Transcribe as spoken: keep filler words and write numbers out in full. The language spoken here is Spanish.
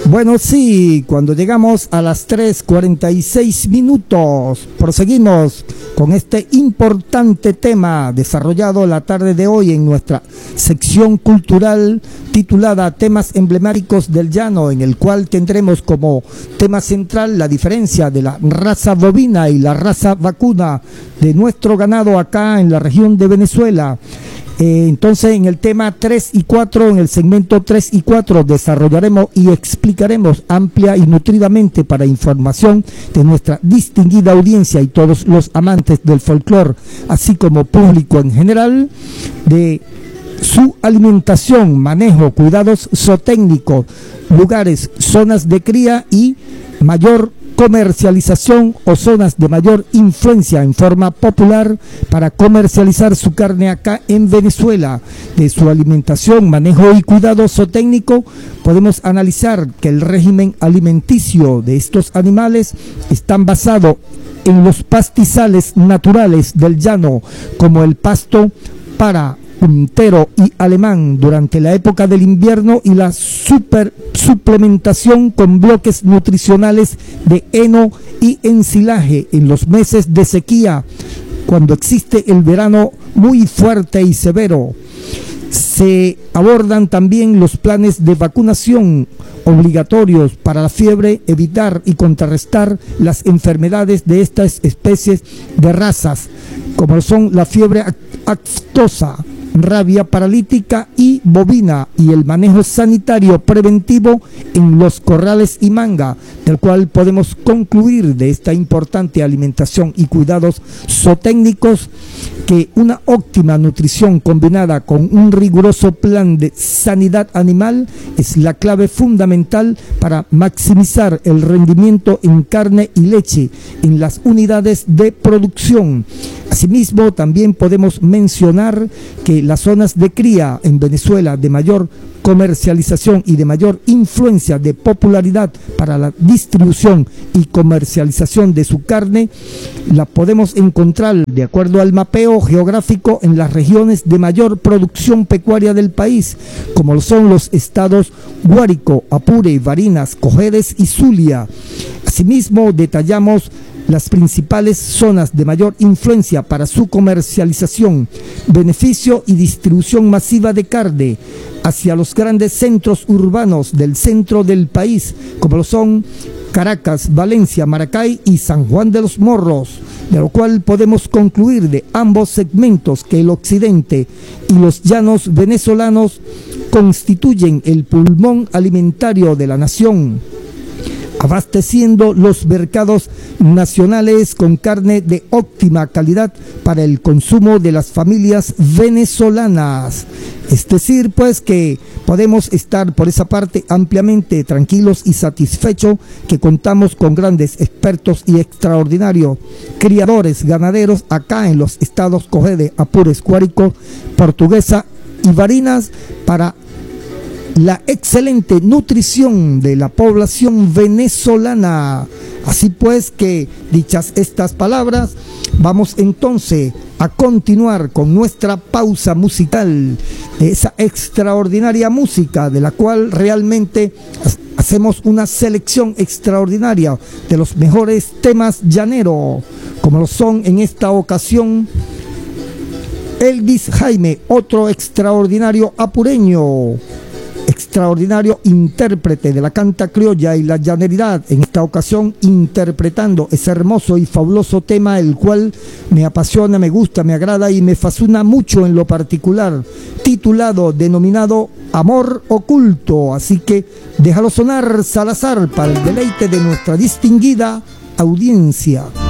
Bueno, sí, cuando llegamos a las tres cuarenta y seis minutos, proseguimos con este importante tema desarrollado la tarde de hoy en nuestra sección cultural titulada Temas emblemáticos del llano, en el cual tendremos como tema central la diferencia de la raza bovina y la raza vacuna de nuestro ganado acá en la región de Venezuela. Eh, entonces en el tema tres y cuatro, en el segmento tres y cuatro, desarrollaremos y explicaremos amplia y nutridamente para información de nuestra distinguida audiencia y todos los amantes del folclore, así como público en general, de su alimentación, manejo, cuidados zootécnicos, lugares, zonas de cría y mayor comercialización o zonas de mayor influencia en forma popular para comercializar su carne acá en Venezuela. De su alimentación, manejo y cuidado zootécnico, podemos analizar que el régimen alimenticio de estos animales están basado en los pastizales naturales del llano, como el pasto para puntero y alemán durante la época del invierno y la super suplementación con bloques nutricionales de heno y ensilaje en los meses de sequía, cuando existe el verano muy fuerte y severo. Se abordan también los planes de vacunación obligatorios para la fiebre, evitar y contrarrestar las enfermedades de estas especies de razas, como son la fiebre aftosa, rabia paralítica y bovina, y el manejo sanitario preventivo en los corrales y manga, del cual podemos concluir de esta importante alimentación y cuidados zootécnicos que una óptima nutrición combinada con un riguroso plan de sanidad animal es la clave fundamental para maximizar el rendimiento en carne y leche en las unidades de producción. Asimismo, también podemos mencionar que las zonas de cría en Venezuela de mayor comercialización y de mayor influencia de popularidad para la distribución y comercialización de su carne, la podemos encontrar de acuerdo al mapeo geográfico en las regiones de mayor producción pecuaria del país, como son los estados Guárico, Apure, Barinas, Cojedes y Zulia. Asimismo, detallamos las principales zonas de mayor influencia para su comercialización, beneficio y distribución masiva de carne hacia los grandes centros urbanos del centro del país, como lo son Caracas, Valencia, Maracay y San Juan de los Morros, de lo cual podemos concluir de ambos segmentos que el occidente y los llanos venezolanos constituyen el pulmón alimentario de la nación, abasteciendo los mercados nacionales con carne de óptima calidad para el consumo de las familias venezolanas. Es decir, pues, que podemos estar por esa parte ampliamente tranquilos y satisfechos que contamos con grandes expertos y extraordinarios criadores ganaderos acá en los estados Cojedes, Apures, Guárico, Portuguesa y Barinas para la excelente nutrición de la población venezolana. Así pues, que dichas estas palabras, vamos entonces a continuar con nuestra pausa musical de esa extraordinaria música de la cual realmente hacemos una selección extraordinaria de los mejores temas llaneros, como lo son en esta ocasión Elvis Jaime, otro extraordinario apureño, extraordinario intérprete de la canta criolla y la llaneridad, en esta ocasión interpretando ese hermoso y fabuloso tema, el cual me apasiona, me gusta, me agrada y me fascina mucho en lo particular, titulado, denominado Amor Oculto. Así que déjalo sonar, Salazar, para el deleite de nuestra distinguida audiencia.